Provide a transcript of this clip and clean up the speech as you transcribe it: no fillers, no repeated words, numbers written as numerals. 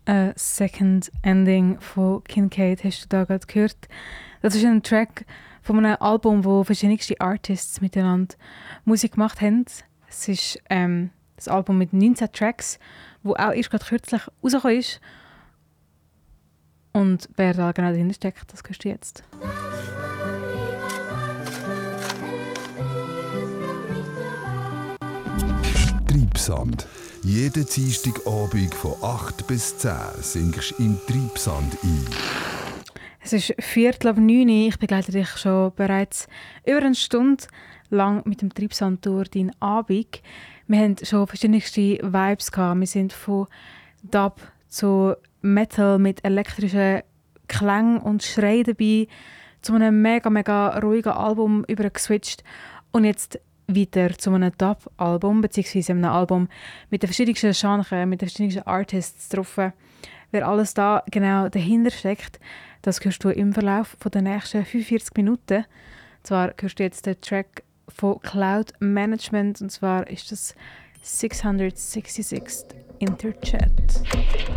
Second Ending von Kincaid hast du da gerade gehört. Das ist ein Track von einem Album, wo verschiedenste Artists miteinander Musik gemacht haben. Es ist das Album mit 19 Tracks, wo auch erst gerade kürzlich rausgekommen ist. Und wer da genau dahinter steckt, das hörst du jetzt. Treibsand. Jeden Dienstagabend von 8 bis 10 sinkst du im Treibsand ein. Es ist 8:45. Ich begleite dich schon bereits über eine Stunde lang mit dem Treibsand durch deinen Abend. Wir haben schon verschiedenste Vibes gehabt. Wir sind von Dub zu Metal mit elektrischen Klängen und Schreien dabei, zu einem mega, mega ruhigen Album übergeswitcht und jetzt weiter zu einem Dub-Album, beziehungsweise einem Album mit den verschiedensten Genres, mit den verschiedensten Artists drauf. Wer alles da genau dahinter steckt, das hörst du im Verlauf der nächsten 45 Minuten. Zwar hörst du jetzt den Track von Cloud Management, und zwar ist das 666 Interchat.